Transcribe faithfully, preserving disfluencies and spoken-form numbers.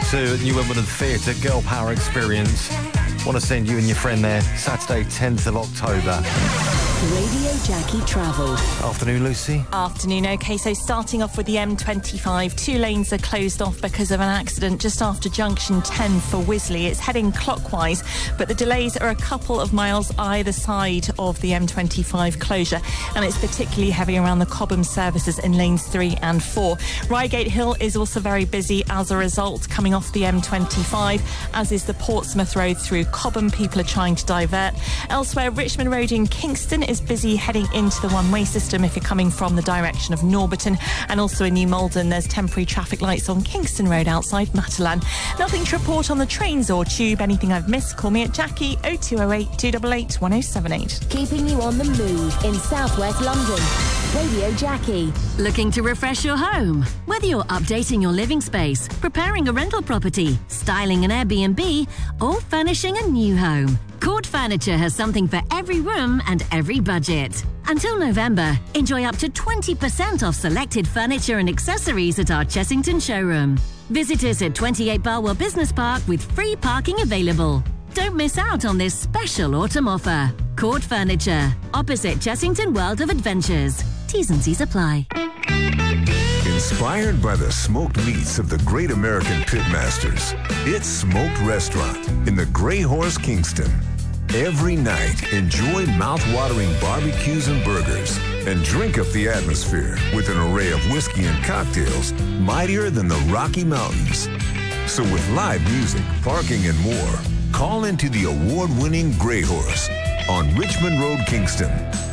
to New Wimbledon Theatre, Girl Power Experience. Want to send you and your friend there Saturday, tenth of October. Radio Jackie Travel. Afternoon, Lucy. Afternoon. OK, so starting off with the M twenty-five, two lanes are closed off because of an accident just after junction ten for Wisley. It's heading clockwise, but the delays are a couple of miles either side of the M twenty-five closure, and it's particularly heavy around the Cobham services in lanes three and four. Reigate Hill is also very busy as a result, coming off the M twenty-five, as is the Portsmouth Road through Cobham. People are trying to divert. Elsewhere, Richmond Road in Kingston is busy heading into the one-way system if you're coming from the direction of Norbiton, and also in New Malden there's temporary traffic lights on Kingston Road outside Matalan. Nothing to report on the trains or tube. Anything I've missed, call me at Jackie oh two oh eight, two eight eight, one oh seven eight. Keeping you on the move in southwest London. Radio Jackie. Looking to refresh your home? Whether you're updating your living space, preparing a rental property, styling an Airbnb, or furnishing a new home, Court Furniture has something for every room and every budget. Until November, enjoy up to twenty percent off selected furniture and accessories at our Chessington showroom. Visit us at twenty-eight Barwell Business Park with free parking available. Don't miss out on this special autumn offer. Court Furniture, opposite Chessington World of Adventures. T's and C's apply. Inspired by the smoked meats of the great American pitmasters, it's Smoked Restaurant in the Grey Horse, Kingston. Every night, enjoy mouth-watering barbecues and burgers, and drink up the atmosphere with an array of whiskey and cocktails mightier than the Rocky Mountains. So with live music, parking, and more, call into the award-winning Grey Horse on Richmond Road, Kingston.